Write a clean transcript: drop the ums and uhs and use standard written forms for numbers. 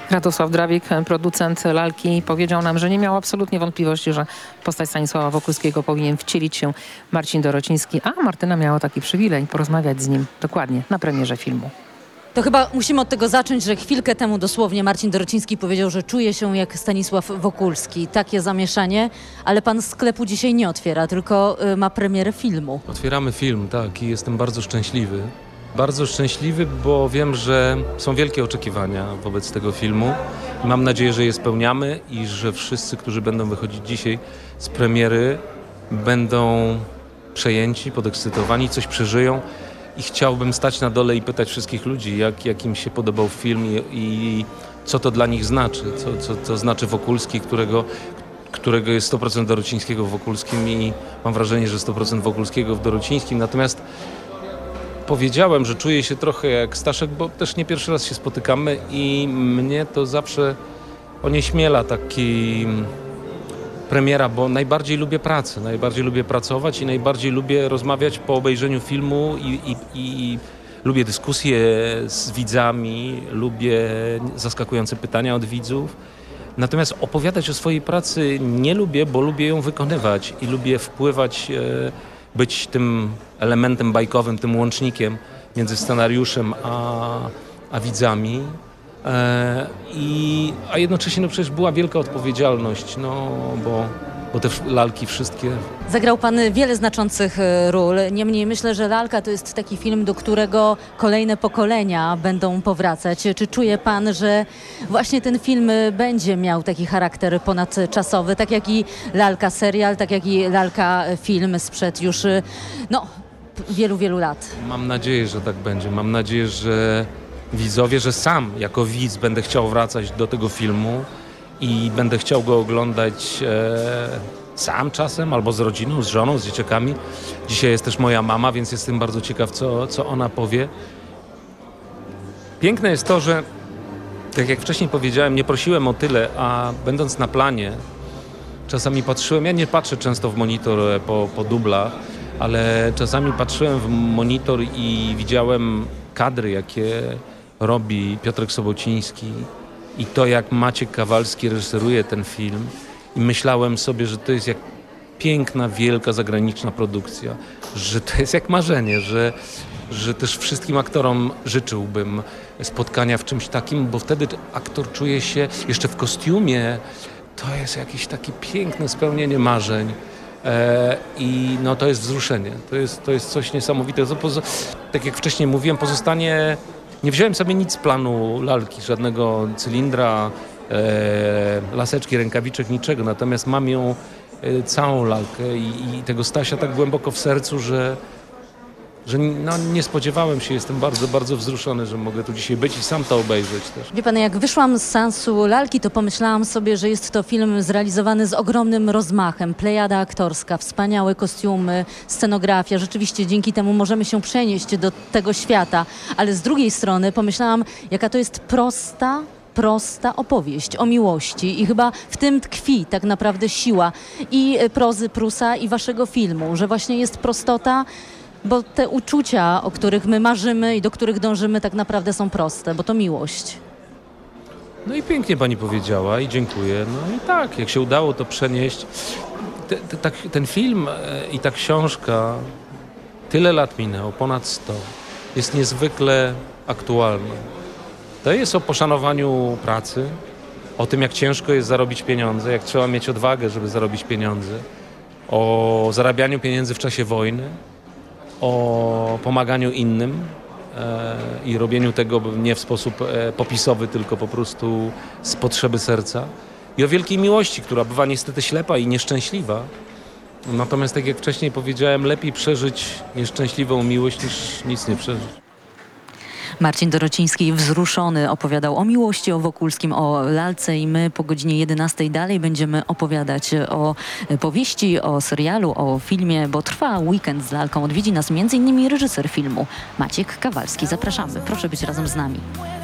Radosław Drawik, producent lalki, powiedział nam, że nie miał absolutnie wątpliwości, że postać Stanisława Wokulskiego powinien wcielić się Marcin Dorociński, a Martyna miała taki przywilej porozmawiać z nim dokładnie na premierze filmu. To chyba musimy od tego zacząć, że chwilkę temu dosłownie Marcin Dorociński powiedział, że czuje się jak Stanisław Wokulski. Takie zamieszanie, ale pan sklepu dzisiaj nie otwiera, tylko ma premierę filmu. Otwieramy film, tak, i jestem bardzo szczęśliwy. Bardzo szczęśliwy, bo wiem, że są wielkie oczekiwania wobec tego filmu. Mam nadzieję, że je spełniamy i że wszyscy, którzy będą wychodzić dzisiaj z premiery, będą przejęci, podekscytowani, coś przeżyją. I chciałbym stać na dole i pytać wszystkich ludzi, jak im się podobał film i co to dla nich znaczy, co znaczy Wokulski, którego jest 100% Dorocińskiego w Wokulskim i mam wrażenie, że 100% Wokulskiego w Dorocińskim. Natomiast powiedziałem, że czuję się trochę jak Staszek, bo też nie pierwszy raz się spotykamy i mnie to zawsze onieśmiela taki premiera, bo najbardziej lubię pracę, najbardziej lubię pracować i najbardziej lubię rozmawiać po obejrzeniu filmu i lubię dyskusje z widzami, lubię zaskakujące pytania od widzów. Natomiast opowiadać o swojej pracy nie lubię, bo lubię ją wykonywać i lubię wpływać, być tym elementem bajkowym, tym łącznikiem między scenariuszem a widzami. A jednocześnie no przecież była wielka odpowiedzialność, no bo te lalki wszystkie. Zagrał pan wiele znaczących ról, niemniej myślę, że Lalka to jest taki film, do którego kolejne pokolenia będą powracać. Czy czuje pan, że właśnie ten film będzie miał taki charakter ponadczasowy, tak jak i Lalka serial, tak jak i Lalka film sprzed już wielu, wielu lat? Mam nadzieję, że tak będzie. Mam nadzieję, że widzowie, że sam jako widz będę chciał wracać do tego filmu i będę chciał go oglądać sam czasem, albo z rodziną, z żoną, z dzieciakami. Dzisiaj jest też moja mama, więc jestem bardzo ciekaw, co ona powie. Piękne jest to, że tak jak wcześniej powiedziałem, nie prosiłem o tyle, a będąc na planie, czasami patrzyłem, ja nie patrzę często w monitor po dublach, ale czasami patrzyłem w monitor i widziałem kadry, jakie robi Piotrek Sobociński i to, jak Maciek Kawalski reżyseruje ten film. I myślałem sobie, że to jest jak piękna, wielka, zagraniczna produkcja, że to jest jak marzenie, że też wszystkim aktorom życzyłbym spotkania w czymś takim, bo wtedy aktor czuje się jeszcze w kostiumie. To jest jakieś takie piękne spełnienie marzeń. I no to jest wzruszenie, to jest coś niesamowitego. Tak jak wcześniej mówiłem, nie wziąłem sobie nic z planu lalki, żadnego cylindra, laseczki, rękawiczek, niczego, natomiast mam ją całą lalkę i tego Stasia tak głęboko w sercu, że no, nie spodziewałem się, jestem bardzo, bardzo wzruszony, że mogę tu dzisiaj być i sam to obejrzeć też. Wie pan, jak wyszłam z seansu Lalki, to pomyślałam sobie, że jest to film zrealizowany z ogromnym rozmachem, plejada aktorska, wspaniałe kostiumy, scenografia. Rzeczywiście dzięki temu możemy się przenieść do tego świata, ale z drugiej strony pomyślałam, jaka to jest prosta opowieść o miłości i chyba w tym tkwi tak naprawdę siła i prozy Prusa i waszego filmu, że właśnie jest prostota, bo te uczucia, o których my marzymy i do których dążymy, tak naprawdę są proste, bo to miłość. No i pięknie pani powiedziała i dziękuję. No i tak, jak się udało to przenieść. Ten film i ta książka, tyle lat minęło, ponad 100, jest niezwykle aktualna. To jest o poszanowaniu pracy, o tym, jak ciężko jest zarobić pieniądze, jak trzeba mieć odwagę, żeby zarobić pieniądze, o zarabianiu pieniędzy w czasie wojny, o pomaganiu innym i robieniu tego nie w sposób popisowy, tylko po prostu z potrzeby serca i o wielkiej miłości, która bywa niestety ślepa i nieszczęśliwa. Natomiast tak jak wcześniej powiedziałem, lepiej przeżyć nieszczęśliwą miłość niż nic nie przeżyć. Marcin Dorociński wzruszony opowiadał o miłości, o Wokulskim, o Lalce i my po godzinie 11 dalej będziemy opowiadać o powieści, o serialu, o filmie, bo trwa weekend z Lalką. Odwiedzi nas m.in. reżyser filmu Maciek Kawalski. Zapraszamy, proszę być razem z nami.